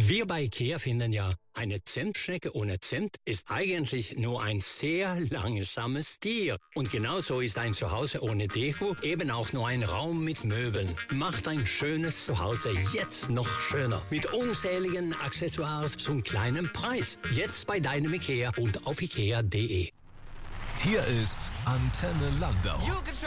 Wir bei IKEA finden ja, eine Zimtschnecke ohne Zimt ist eigentlich nur ein sehr langsames Tier. Und genauso ist ein Zuhause ohne Deko eben auch nur ein Raum mit Möbeln. Macht ein schönes Zuhause jetzt noch schöner. Mit unzähligen Accessoires zum kleinen Preis. Jetzt bei deinem IKEA und auf ikea.de. Hier ist Antenne Landau.